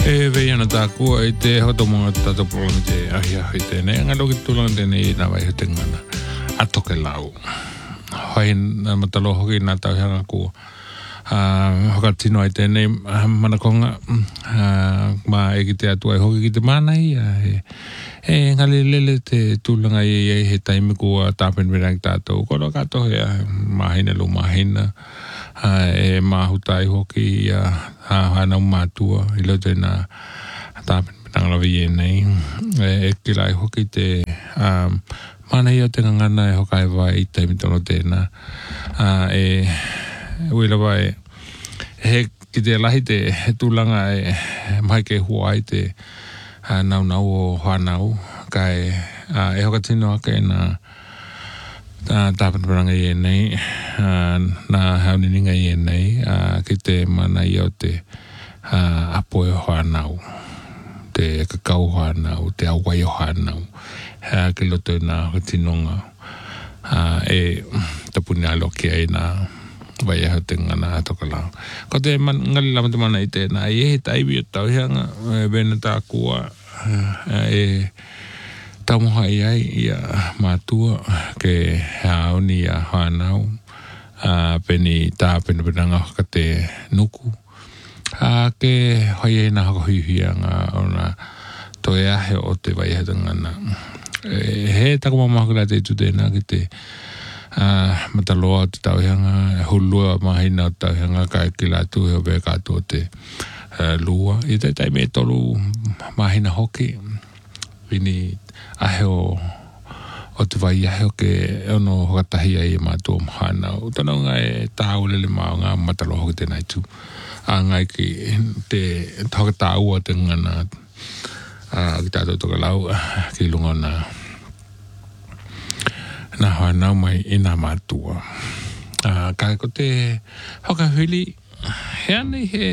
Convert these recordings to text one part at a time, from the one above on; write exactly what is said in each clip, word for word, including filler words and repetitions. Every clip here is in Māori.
E veana tā kua i te hotomonga tātou polongi te ahi ahi tēnei. Anga loki tūlanga tēnei nā vai te ngana. Atoke lau. Hoi nā matalo hoki nā tau hanga kua. Uh, hoka tino ai tēnei mana konga. Uh, mā e ki te atua e hoki ki te mana i. E, e ngali lele te tūlanga i e he taimi kua tāpen merang tātou. Koro kato hea mahina lu mahina. Uh, e mahutai hoki i uh, hana umatua i lo tēnā tāpen pitangalawi e nei e, e kilai hoki te um, mana i o te ngangana e hokai wai i taimi tono tēnā uh, e uila wai he ki te lahi te he tūlanga e mai ke hua i te uh, nau nau o whanau kai uh, e hoka tino ake nā Uh, tāpana paranga i e nei, uh, nā haunininga i e nei, uh, ki te mana i o te uh, apo e whanau, te kakau whanau, te awai o whanau, uh, ki loto i nā hatinonga, uh, e tapuni aloki ai nā vai e te ngana atoka lau. Ko te man, ngali lama te mana i tēnā, i e he taibi o tauhianga, e vena tā kua, uh, e tamuha i ai ia mātua ke haoni a whanau uh, peni tā pena penanga ka te nuku uh, ke hoi e na hako hihianga o na toi ahe o te vai hata ngana e, he tako mamahakula te tu tēnā ki te uh, mataloa o te tauhianga hulua mahina o tauhianga ka ki la tu heo vea kātua te uh, lua i te taime e tolu mahina hoki vini ahe o, o te vai ahe o ke ono hokatahi ai e mātua mahana. O tano ngā e tāulele mā ngā matalo hoki tēnei tu. A ngai ki te hokatau o te ngana ki tātou toka lau ki lunga nā nā whanau mai i nā mātua. Kai ko te hokahili hea nei he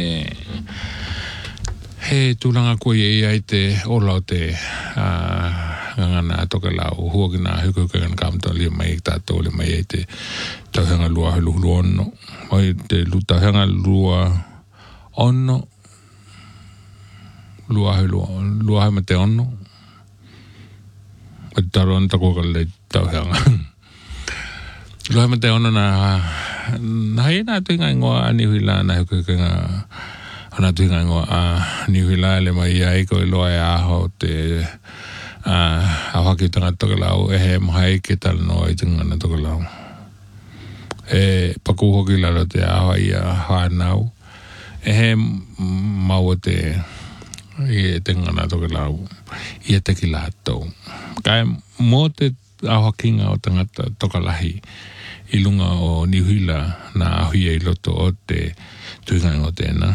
he tūlanga koe e ai te ola o te uh, ngana toka lau huoki nā huku huku ngana kāmata lia mai i tātou lia mai e te tauhanga lua hulu hulu ono mai te tauhanga lua ono lua hulu lua haima te ono e taro ana tako ka le tauhanga lua haima te ono nā nā hei nā tuinga ingoa anihui la nā huku huku ngana ona tuinga ingoa a niwila le mai ai ko i loa e aho te uh, awhaki tanga toka lau e he mahai ke tala noa i tanga toka lau. E paku hoki lalo te aho i a whanau e he mau te i e tanga toka lau i e teki lātou. Kai mō te awhakinga o tangata toka lahi i lunga o niwila na ahui e loto o te tuinga ingo tēnā.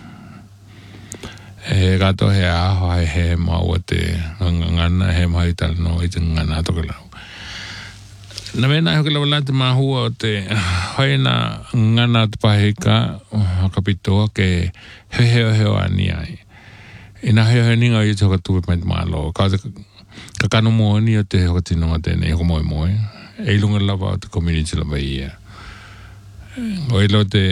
E gato he aho ai he maua te ngana he mahi tala no i te ngana toka lau. Na mena hoki lau la te mahua o te hoi na ngana te pahika hakapitoa ke he heo heo ani ai. I na heo heo ninga i te hoka tuwe mai te malo. Ka te kakano moa ni o te hoka tinonga tēnei hoko moe moe. E ilunga lava o te community lava ia. O ilo te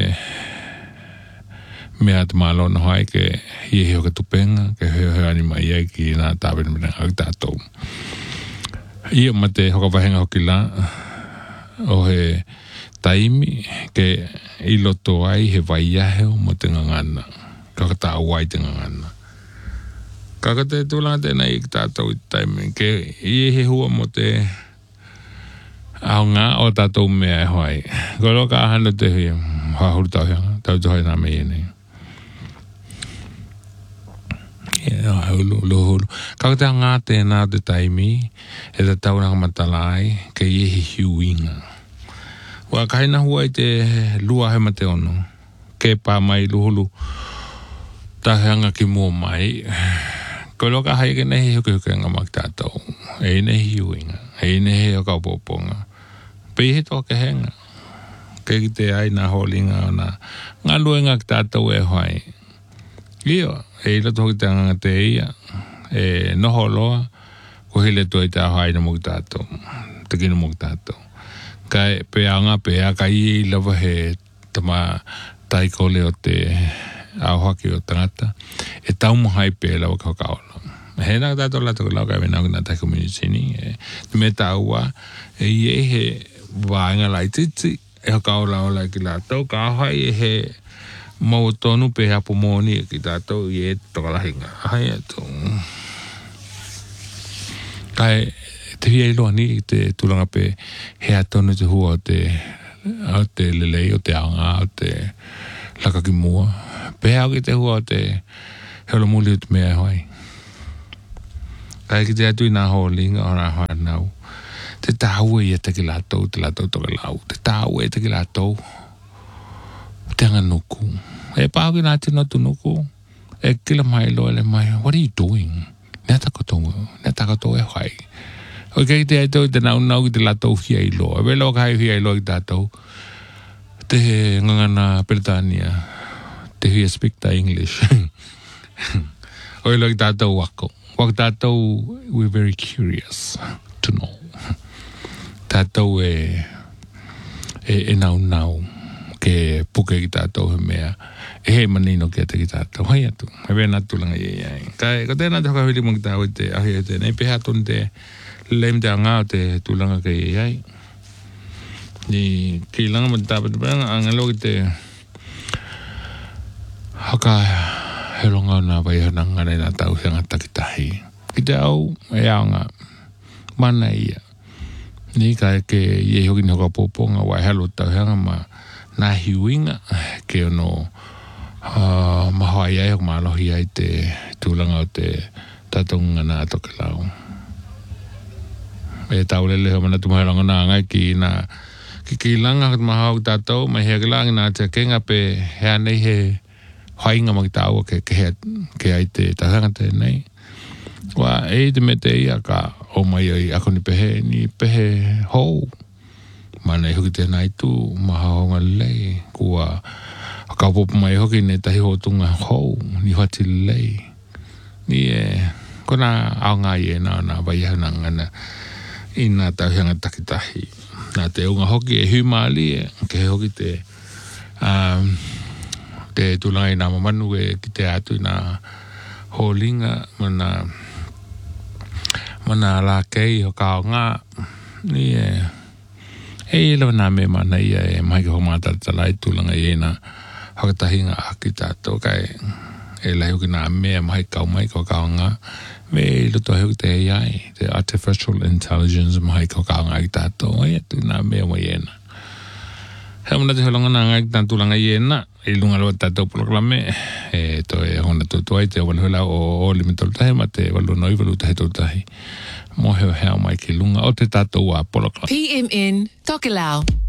mea te malo na hai ke hie heo ka tupenga, ke heo heo ani mai ai ki nā tāpena mena ak tātou. Ia ma te hoka wahenga hoki la, o he taimi ke i loto ai he vai aheo mo te ngangana, kaka tā uai te ngangana. Kaka te tūlanga tēnei i tātou i taimi, ke i he hua mo te au ngā o tātou mea e hoai. Koro ka ahana te hui, hahuru tau hianga, tau tuhoi nā mei nei. Yeah, hulu, hulu, hulu. Kaka te ngā tēnā te taimi, e te tauranga matalai, ke iehi hiuinga. Wa kaina hua i te lua he mate ono, ke pā mai luhulu, taheanga ki mua mai. Ko loka hai ke nehi huki huki ngā mak tātou, e nehi hiuinga, e nehi o kaupoponga. Pei he tō ke henga, ke ki te aina holinga o nā, ngā luenga ki tātou e hoai. Io, e ila toki te anga te ia, e noho loa, ko hele toi te ahai na moki tātou, te kina moki tātou. Kai pe anga pe a kai i lava he tama taikole o te au haki o tangata, e tau mahai pe lau ka kaola. He nā tātou lato ka lau kai wena o nā tai community ni, e me taua, e ie he wāinga lai titi, e ha kaola o lai ki lato, ka ahai e he mau tonu pe hapu mōni e ki tātou i e tokalahinga. Hai atu. Kai te hia iloa ni te tulanga pe he atonu te hua o te o te lelei, o te aonga, o te lakaki mua. Pe hau ki te hua o te heolo muli o te mea hoi. Kai ki te atu i nā holinga o nā hoa nau. Te tāu e te ki lātou, te lātou toka lau. Te tāu e te ki lātou. Te anga nuku. E pāu ki nā te notu nuku. E kila mai lo ele mai. What are you doing? Nea takotou. Nea takotou e hoi. O kei te aito te nau nau ki te lātou hia i loa. E welo kai hia i loa ki tātou. Te he ngangana Britania. Te hia speak ta English. O i loa ki tātou wako. Wako tātou, we're very curious to know. Tātou e, e, e nau nau. Ke puke ki tātou he mea. E he manino ki ate ki tātou. Hoi atu. He wena tulanga i ai. Kai, ko tēnā te whakawhiri mo ki tāu te ahi e tēnei. Peha ton te leim te anga o te tulanga ki i ai. Ni ki langa mo te tāpata pēranga. Angalo ki te haka he longa o nā vai hananga nei nā tau hianga takitahi. Ki te au e aonga mana ia. Ni kai ke i e hoki ni hoka pōponga wai halo tau hianga ma nā hiuinga ke ono uh, mahoa iai hok mālohi ai te tūlanga o te tatonga nā toke lau. E tau lele ho mana tumahelanga nā ngai ki nā ki ki langa hok mahau ki tātou mai hea ki langi nā te kenga pe hea nei he hainga ma ki tāua ke, ke, hea, ke ai te tāhanga te nei. Wa e te me te ia ka o mai ai ako ni pehe ni pehe hou. Mana e hoki tēnā i tū, maha honga lei, kua kaupopu mai hoki ne tahi hotunga hou, ni hoti lei. Ni e, kona aonga i e nā nā waiha nā ngana i nā tauhianga takitahi. Nā te unga hoki e humali e, ke hoki te, um, te tūlanga i nā mamanu e ki te atu i nā holinga, mana, mana la kei ho kaonga, ni e, e lewa nā me mana ia e mahi ka homata talai tūlanga i e nā hakatahinga aki tātou kai e lai hoki nā mea mahi kau mai kau kaonga me i luto heo te A I, te Artificial Intelligence mahi kau kaonga ki tātou e atu nā mea mai e nā. Hea muna te holonga nā ngai ki tā tūlanga i e nā i lunga loa tātou poloklame e to e hona tūtua i te wanuhela o oli me tolutahi ma te walu noi walu tahi tolutahi. Mo heo hea mai ki lunga o te tātou a poloklame. P M N Tokelau.